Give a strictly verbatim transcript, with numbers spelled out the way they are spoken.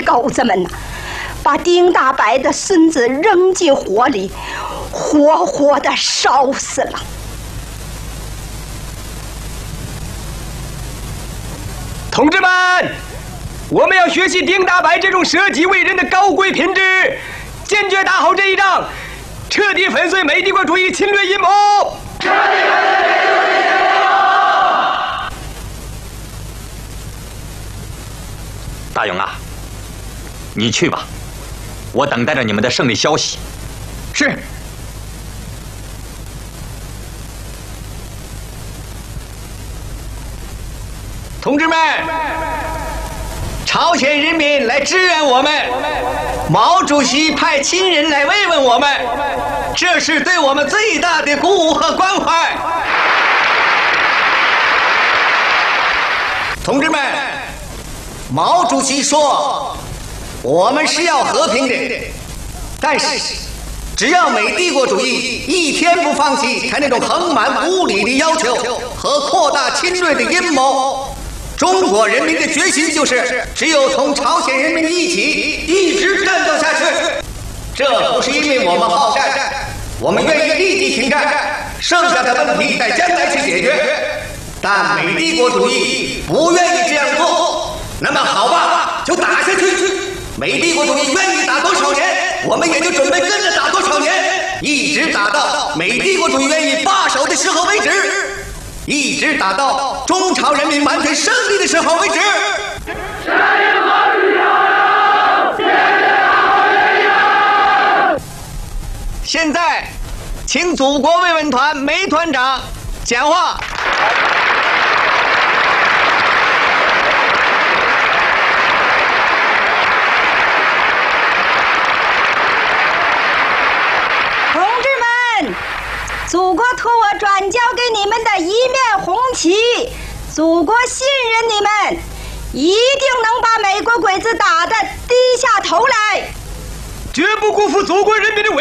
狗子们呐，把丁大白的孙子扔进火里，活活的烧死了。 同志们，我们要学习丁大白这种舍己为人的高贵品质，坚决打好这一仗，彻底粉碎美帝国主义侵略阴谋。彻底粉碎美帝国主义侵略阴谋。 大勇啊，你去吧，我等待着你们的胜利消息。 是。同志们，朝鲜人民来支援我们，毛主席派亲人来慰问我们，这是对我们最大的鼓舞和关怀。同志们，毛主席说，我们是要和平的，但是只要美帝国主义一天不放弃他那种横蛮无理的要求和扩大侵略的阴谋，中国人民的决心就是，只有同朝鲜人民一起，一直战斗下去。这不是因为我们好战，我们愿意立即停战，剩下的问题在将来去解决。但美帝国主义不愿意这样做，那么好吧，就打下去。美帝国主义愿意打多少年，我们也就准备跟着打多少年，一直打到美帝国主义愿意罢手的时候为止。一直打到中朝人民完全胜利的时候为止。胜利好日友，谢谢好人友。现在，请祖国慰问团梅团长讲话。 同志们，祖国托我转交给你们的一面红旗，祖国信任你们，一定能把美国鬼子打得低下头来， 绝不辜负祖国人民的